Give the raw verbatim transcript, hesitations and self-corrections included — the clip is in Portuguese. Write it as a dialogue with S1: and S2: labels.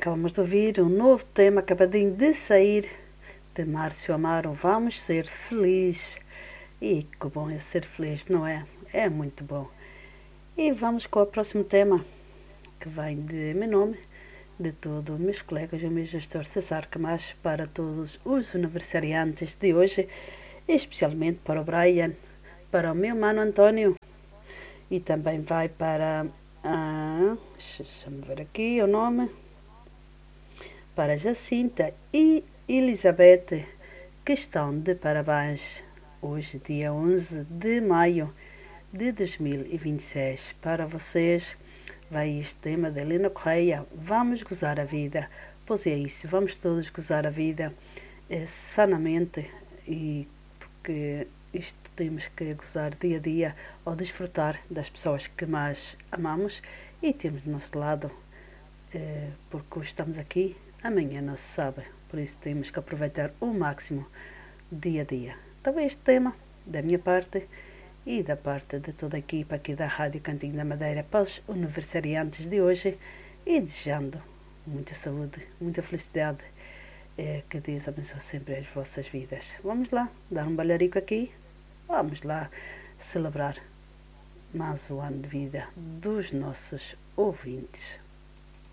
S1: acabamos de ouvir um novo tema acabadinho de sair de Márcio Amaro, Vamos Ser Felizes. E que bom é ser feliz, não é? É muito bom. E vamos com o próximo tema, que vem de meu nome, de todos os meus colegas e o meu gestor César Camacho, para todos os aniversariantes de hoje, especialmente para o Brian, para o meu mano António, e também vai para a... deixa-me ver aqui o nome... para Jacinta e Elizabeth, que estão de parabéns hoje, dia onze de maio de dois mil e vinte e seis. Para vocês vai este tema de Helena Correia, Vamos Gozar a Vida. Pois é isso, vamos todos gozar a vida é, sanamente, e porque isto temos que gozar dia a dia ou desfrutar das pessoas que mais amamos e temos do nosso lado, é, porque hoje estamos aqui, amanhã não se sabe, por isso temos que aproveitar o máximo dia a dia. Então este tema, da minha parte e da parte de toda a equipa aqui da Rádio Cantinho da Madeira, para os aniversariantes de hoje, e desejando muita saúde, muita felicidade, é, que Deus abençoe sempre as vossas vidas. Vamos lá, dar um balharico aqui, vamos lá celebrar mais um ano de vida dos nossos ouvintes.